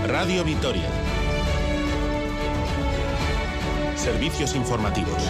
Radio Vitoria. Servicios informativos.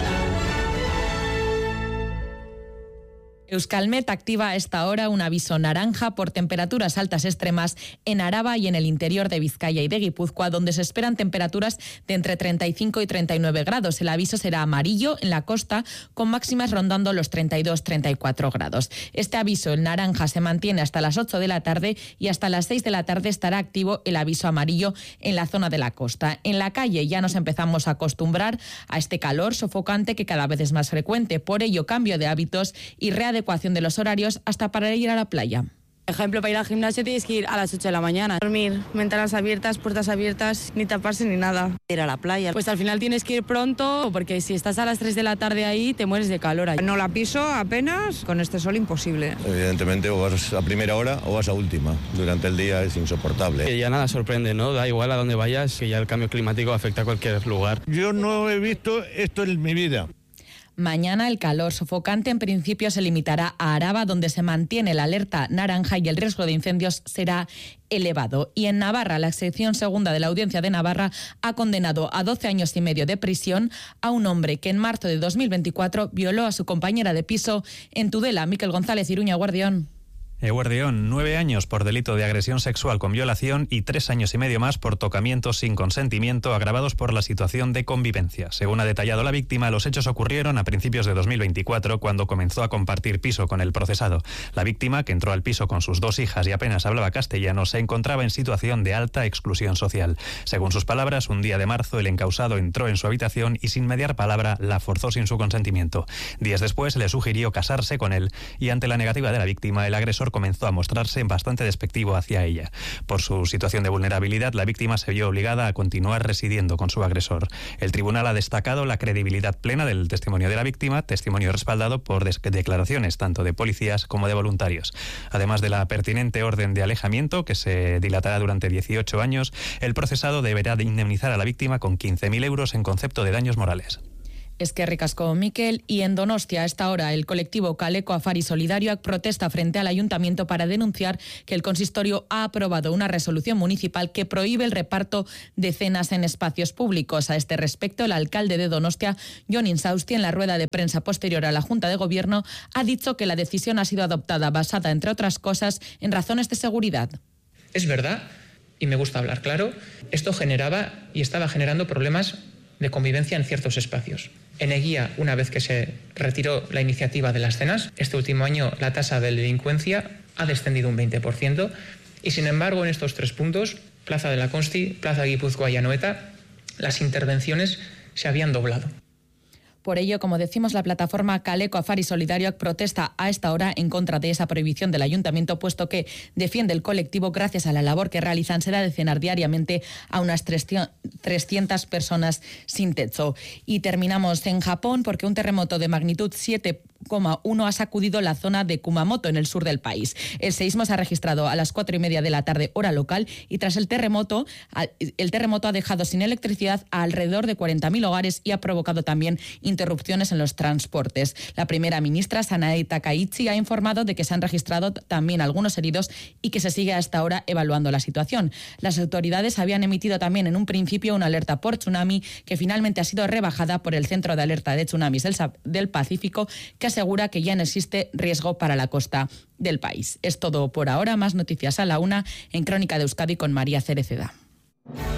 Euskalmet activa a esta hora un aviso naranja por temperaturas altas extremas en Araba y en el interior de Vizcaya y de Guipúzcoa, donde se esperan temperaturas de entre 35 y 39 grados. El aviso será amarillo en la costa, con máximas rondando los 32-34 grados. Este aviso, el naranja, se mantiene hasta las 8 de la tarde y hasta las 6 de la tarde estará activo el aviso amarillo en la zona de la costa. En la calle ya nos empezamos a acostumbrar a este calor sofocante que cada vez es más frecuente. Por ello, cambio de hábitos y readecuación de los horarios hasta para ir a la playa. Por ejemplo, para ir al gimnasio tienes que ir a las 8 de la mañana. Dormir, ventanas abiertas, puertas abiertas, ni taparse ni nada. Ir a la playa. Pues al final tienes que ir pronto, porque si estás a las 3 de la tarde ahí, te mueres de calor. No la piso apenas, con este sol imposible. Evidentemente o vas a primera hora o vas a última. Durante el día es insoportable. Que ya nada sorprende, ¿no? Da igual a dónde vayas, que ya el cambio climático afecta a cualquier lugar. Yo no he visto esto en mi vida. Mañana el calor sofocante en principio se limitará a Araba, donde se mantiene la alerta naranja y el riesgo de incendios será elevado. Y en Navarra, la sección segunda de la Audiencia de Navarra ha condenado a 12 años y medio de prisión a un hombre que en marzo de 2024 violó a su compañera de piso en Tudela. Miquel González, Iruña, Guardión. Guardión, 9 años por delito de agresión sexual con violación y 3 años y medio más por tocamiento sin consentimiento, agravados por la situación de convivencia. Según ha detallado la víctima, los hechos ocurrieron a principios de 2024, cuando comenzó a compartir piso con el procesado. La víctima, que entró al piso con sus 2 hijas y apenas hablaba castellano, se encontraba en situación de alta exclusión social. Según sus palabras, un día de marzo el encausado entró en su habitación y sin mediar palabra la forzó sin su consentimiento. Días después le sugirió casarse con él y ante la negativa de la víctima, el agresor comenzó a mostrarse bastante despectivo hacia ella. Por su situación de vulnerabilidad, la víctima se vio obligada a continuar residiendo con su agresor. El tribunal ha destacado la credibilidad plena del testimonio de la víctima, testimonio respaldado por declaraciones tanto de policías como de voluntarios. Además de la pertinente orden de alejamiento, que se dilatará durante 18 años, el procesado deberá de indemnizar a la víctima con 15.000 euros en concepto de daños morales. Eskerrik asko, Miquel. Y en Donostia, a esta hora, el colectivo Kaleko Afari Solidarioak protesta frente al ayuntamiento para denunciar que el consistorio ha aprobado una resolución municipal que prohíbe el reparto de cenas en espacios públicos. A este respecto, el alcalde de Donostia, Jon Insausti, en la rueda de prensa posterior a la Junta de Gobierno, ha dicho que la decisión ha sido adoptada basada, entre otras cosas, en razones de seguridad. Es verdad, y me gusta hablar claro, esto generaba y estaba generando problemas de convivencia en ciertos espacios. En Eguía, una vez que se retiró la iniciativa de las cenas, este último año la tasa de delincuencia ha descendido un 20% y, sin embargo, en estos 3 puntos, Plaza de la Consti, Plaza Guipúzcoa y Anoeta, las intervenciones se habían doblado. Por ello, como decimos, la plataforma Kaleko Afari Solidarioak protesta a esta hora en contra de esa prohibición del ayuntamiento, puesto que defiende el colectivo, gracias a la labor que realizan, se da de cenar diariamente a unas 300 personas sin techo. Y terminamos en Japón, porque un terremoto de magnitud 7,1 ha sacudido la zona de Kumamoto, en el sur del país. El seísmo se ha registrado a las 4:30 de la tarde, hora local, y tras el terremoto ha dejado sin electricidad a alrededor de 40.000 hogares y ha provocado también interrupciones en los transportes. La primera ministra, Sanae Takaichi, ha informado de que se han registrado también algunos heridos y que se sigue hasta ahora evaluando la situación. Las autoridades habían emitido también en un principio una alerta por tsunami, que finalmente ha sido rebajada por el Centro de Alerta de Tsunamis del Pacífico, que asegura que ya no existe riesgo para la costa del país. Es todo por ahora. Más noticias a la 1 en Crónica de Euskadi con María Cereceda.